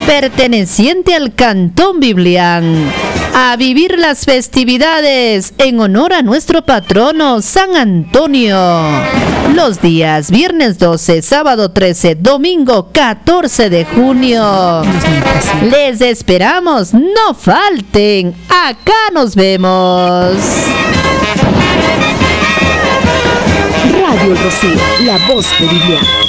perteneciente al Cantón Biblián. A vivir las festividades en honor a nuestro patrono San Antonio. Los días viernes 12, sábado 13, domingo 14 de junio. Les esperamos, no falten. Acá nos vemos. Radio El Rocío, la voz de Biblián.